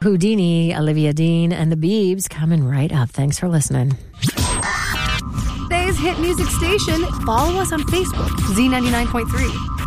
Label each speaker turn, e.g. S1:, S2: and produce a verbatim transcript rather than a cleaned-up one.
S1: Houdini, Olivia Dean, and the Biebs coming right up. Thanks for listening.
S2: Today's hit music station. Follow us on Facebook, Z ninety-nine point three.